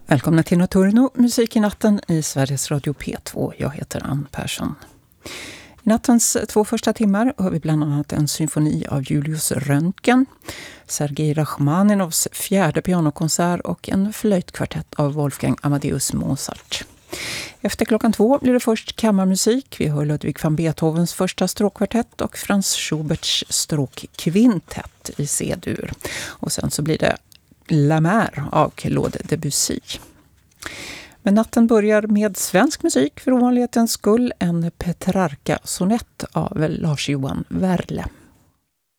Välkomna till Nocturno, musik i natten i Sveriges Radio P2. Jag heter Ann Persson. I nattens 2 första timmar hör vi bland annat en symfoni av Julius Röntgen, Sergej Rachmaninovs 4:e pianokonsert och en flöjtkvartett av Wolfgang Amadeus Mozart. Efter klockan 2 blir det först kammarmusik. Vi hör Ludwig van Beethovens första stråkkvartett och Franz Schuberts stråkkvintett i C-dur. Och sen så blir det La Mer av Claude Debussy. Men natten börjar med svensk musik för ovanlighetens skull, en Petrarca-sonett av Lars Johan Werle.